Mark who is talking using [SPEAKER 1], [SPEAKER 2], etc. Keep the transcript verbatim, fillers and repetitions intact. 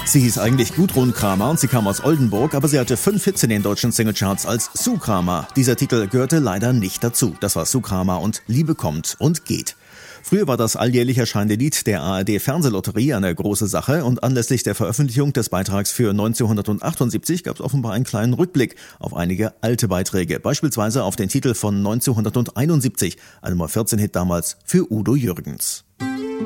[SPEAKER 1] Sie hieß eigentlich Gudrun Kramer und sie kam aus Oldenburg, aber sie hatte fünf Hits in den deutschen Singlecharts als Sue Kramer. Dieser Titel gehörte leider nicht dazu. Das war Sue Kramer und Liebe kommt und geht. Früher war das alljährlich erscheinende Lied der A R D-Fernsehlotterie eine große Sache und anlässlich der Veröffentlichung des Beitrags für neunzehnhundertachtundsiebzig gab es offenbar einen kleinen Rückblick auf einige alte Beiträge, beispielsweise auf den Titel von neunzehnhunderteinundsiebzig, ein Nummer vierzehn Hit damals für Udo Jürgens.